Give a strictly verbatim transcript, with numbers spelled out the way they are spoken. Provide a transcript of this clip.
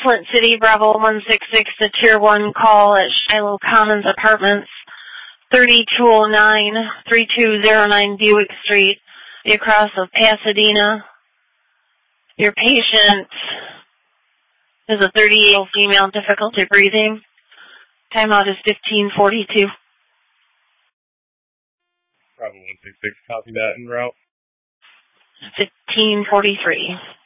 Flint City, Bravo one six six, the Tier one call at Shiloh Commons Apartments, thirty-two oh nine, thirty-two oh nine Buick Street, across of Pasadena. Your patient is a thirty-year-old female, difficulty breathing. Timeout is fifteen forty-two. Bravo one six six, copy that, en route. fifteen forty-three.